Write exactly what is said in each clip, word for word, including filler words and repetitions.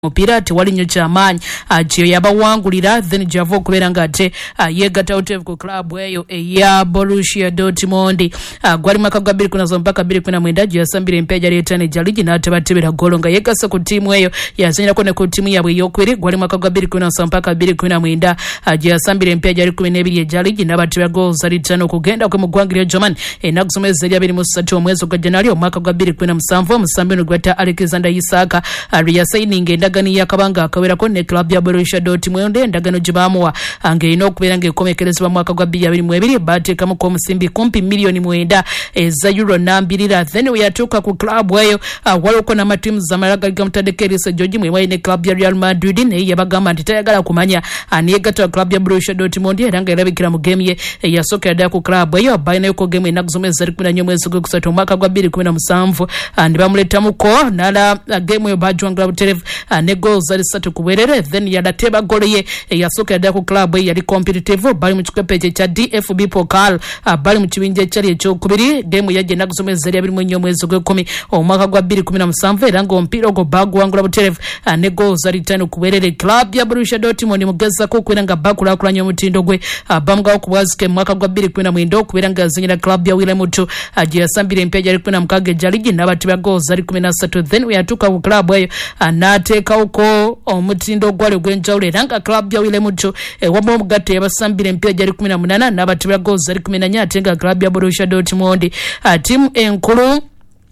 Mupira tewali nnyo kyamaanyi agyo yabawangulira then java okubeera nga ate yeegatta otevu ku club eyo eya Borussia Dortmund. Gwali mwaka gwa bbiri kumi na ssatu mpaka bbiri kumi na mwenda gye yasambira empeera gyali etaneja ligi n'atebatebera ggoolo nga yeegase ku ttiimu eyo yazanyirako ne ku ttiimu yaabwe ey'okubiri. Gwali mwaka gwa bbiri kumi na ssatu mpaka bbiri kumi na mwenda gye yasambira empeera gyali kkumi n'ebiri ejja ligi n'abatebera ggoolo zali ttaano okugenda kwe mu ggwanga lya Germany ennaku zomwezi zeri abiri mu ssatu omwezi gwa January omwaka gwa bbiri kumi na musanvu omusambi ono gwata Alexander Isak lwe yasayininga endagaano yakabanga akawerako ne club ya Borussia Dortmund endagaano gye baamuwa ng'erina okubeera ng'ekomekerezebwa mu mwaka gwa bbiri abiri mu ebiri baateekamu ko omusimbi kumpi miliyoni mwenda eza euro nambirira. Then we yatuuka ku club eyo waliko n'amatiimu zamalala gali gamutaddeko eriiso George mwewali ne club ya Real Madrid naye yabagamba nti tayagala kumanya ani yegatta club ya Borussia Dortmund era nga erabikira mu geemu ye eyasookera ddala ku club eyo balinayo geemu ennaku zomwezi zari kumi na nnya omwezi gw'okusatu omwaka gwa bbiri kumi na musanvu ne bamuleetamuko nala geemu eyo baagiwangula buterevu ne goals zali ssatu ku bwerere. Then yadateba goolo ye eyasookera ddala ku club eyo yali competitive bali mu kikopo ekyo ekya D F B Pokal bali mu kibinja ekyali ekyokubiri geemu yajja ennaku zomwezi zari abiri mu nnya omwezi gw'ekkumi omwaka gwa bbiri kumi na musanvu era ng'omupiira ogwo baaguwangula buterevu ne goals zali ttaano ku bwerere. Club ya Borussia Dortmund mugezako okubeera nga baakulaakulanya omutindo gwe bamugawo ku bwazike mu mwaka gwa bbiri kumi na mwenda okubeera nga yazanyira club ya Willem Mutu gye yasambira empeera gyali kumi na mukaaga ejja ligi n'abatebera goals zali kumi na ssatu. Then we yatuuka ku club eyo n'ateekawo ko omutindo ogwali ogw'enjawulo era nga club ya Willem Mutu ewamu omugatte yabasambira empeera gyali kumi na munaana n'abatebera goals zali kumi na nnya ate nga club ya Borussia Dortmund ttiimu enkulu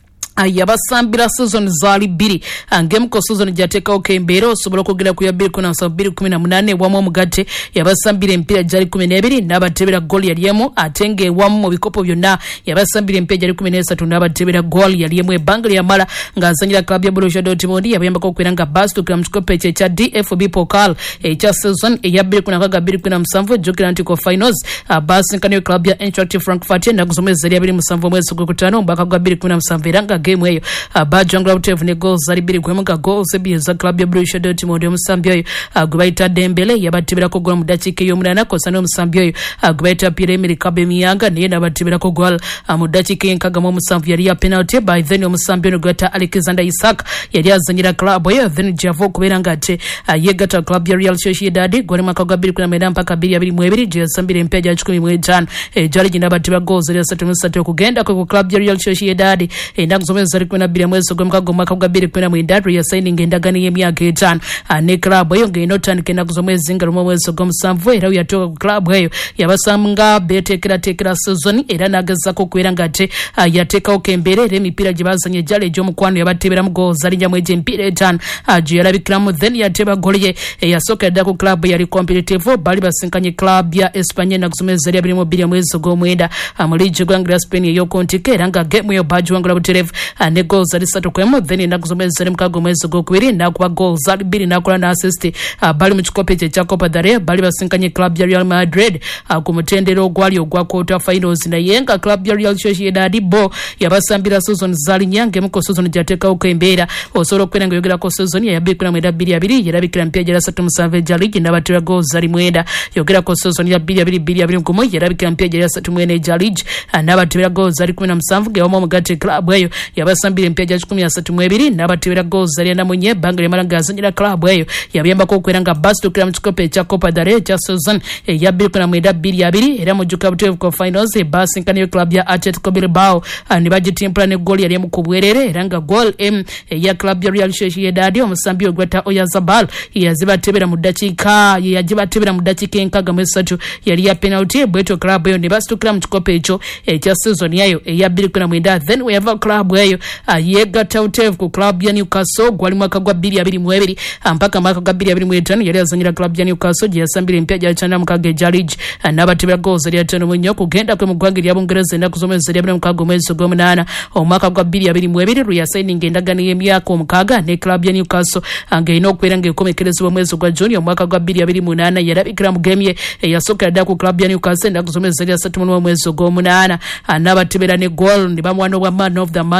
yabasambira season zaali bbiri ng'emu season gyateekawo embeera osobola okwogera ku ya bbiri kumi na musanvu bbiri kumi na munaana ewamu omugatte yabasambira empiira gyali kumi n'ebiri n'abatebera goal yali emu ate ng'ewamu mu bikopo byonna yabasambira empiira gyali kumi n'esatu n'abatebera goal yali emu. Ebbanga lyamala ng'azanyira club ya Borussia Dortmund yabayambako okubeera nga baasitukira mu kikopo ekyo ekya D F B Pokal ekya season eya bbiri kumi na mukaaga bbiri kumi na musanvu ejjukira nti ko finals baasinkaniyo club ya Eintracht Frankfurt ennaku z'omwezi zari abiri musanvu omwezi gw'okutaano omwaka gwa bbiri kumi na musanvu era nga geemu eyo bajangula buteevu ne goals zali bbiri kwemu nga goals ebbiri eza club ya Borussia Dortmund. Omusambi oyo gwe bayita Dembele yabateberako goal mu ddakiika ey'omunaana kosa n'omusambi oyo gwe bayita Pierre-Emerick Aubameyang naye n'abateberako goal mu ddakiika ey'enkaaga mu omusanvu yali ya penalty. By then omusambi ono gwe bayita Alexander Isak yali azanyira club eyo then gyava okubeera nga ate yeegatta club ya Real Sociedad gwali mwaka gwa bbiri kumi na mwenda mpaka bbiri abiri mu ebiri gye yasambira empeera gya kikumi mu etaano egyali gye n'abatebera goals zali asatu mu ssatu okugenda kwe ku club ya Real Sociedad ennaku zomwezi zari kumi na bbiri mwezi gw'omukaaga omwaka gwa bbiri kumi na mwenda yasayininga endagaano y'emyaka etaano ne club eyo ng'erina otandika ennaku z'omwezi nga lumu omwezi gw'omusanvu era yatuuka ku club eyo yabasanga beeteekerateekera season era n'agezako okubeera nga ate yateekawo embeera era emipiira gye baazanya ejjala egy'omukwano yabateeberamu goal zali njamu egy'emipiira etaano gye yalabikiramu. Then yateba goal ye eyasookera ddala ku club yali competitive bali basinkanye club ya Espanya ennaku z'omwezi zari abiri mu bbiri omwezi gw'omwenda mu liigi gw'eggwanga lya Spain ey'okuntikko era nga geemu eyo baagiwangula buterevu ne goals zali ssatu kwemu. Then ennaku z'omwezi zari mukaaga omwezi gw'okubiri n'akuba goals zali bbiri n'akola n'assist bali mu kikopo ekyo ekya Copa del Rey bali basinkanye club ya Real Madrid ku mutendera ogwali ogwa quarter finals naye nga club ya Real Sociedad bo yabasambira season zaali nnya ng'emu ku season gyateekawo embeera osobola okubeera nga yogerako season ya bbiri kumi na mwenda bbiri abiri yerabikira empiira gyali asatu musanvu ejja ligi n'abatebera goals zali mwenda. Yogerako season ya bbiri abiri bbiri abiri gumu yerabikira empiira gyali asatu mwenda ejja ligi n'abatebera goals zali kumi na musanvu ng'ewamu omugatte club eyo yabasambira empiira gya kikumi asatu mu ebiri n'abatebera goals zali ana mu nnya ebbanga lyamala ng'azanyira club eyo yabayambako okubeera nga basitukira mu kikopo ekya Copa del Rey ekya season eya bbiri kumi na mwenda bbiri abiri era mujjuka buteevu ku finals basinkaniyo club ya Atletico Bilbao ne bagitimpula ne goal yali emu ku bwerere era nga goal emu eya club ya Real Sociedad omusambi ogwetta Oyarzabal yazibatebera mu ddakiika ye yagibatebera mu ddakiika enkaaga mu esatu yali ya penalty bweto club eyo ne basitukira mu kikopo ekyo ekya season yayo eya bbiri kumi na mwenda. Then we have club eyo yeegatta buteevu ku club ya Newcastle gwali mwaka gwa bbiri abiri mu ebiri mpaka mwaka gwa bbiri abiri mu etaano yali azanyira club ya Newcastle gye yasambira empiira gya kyenda na mukaaga ejja ligi n'abatebera goals zali ataano mu nnya okugenda kwe mu ggwanga erya Bungereza ennaku z'omwezi zari abiri mukaaga omwezi gw'omunaana omwaka gwa bbiri abiri mu ebiri lwe yasayininga endagaano y'emyaka omukaaga ne club ya Newcastle ng'erina okubeera ng'ekomekerezebwa omwezi gwa Juni omwaka gwa bbiri abiri mu munaana yarabikira mu geemu ye eyasookera ddala ku club ya Newcastle ennaku z'omwezi zari asatu mu lumu omwezi gw'omunaana n'abatebera ne goal ne bamuwa n'obwa man of the match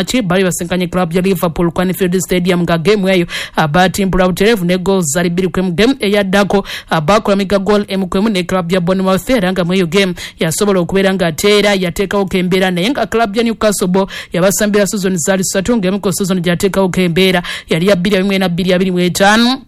March bali basinkanye club ya Liverpool kwa Anfield Stadium nga game eyo abatimbula buterevu ne goals zali biri kwemu game eyaddako abakola miga goal emukwemu ne club ya Bournemouth era nga mweyo game yasobola okubeera nga ateera yateekawo kembeera naye nga club ya Newcastle yabasambira season zali ssatu ng'emu ku season gyateekawo kembeera yali ya bbiri abiri na bbiri abiri mu etaano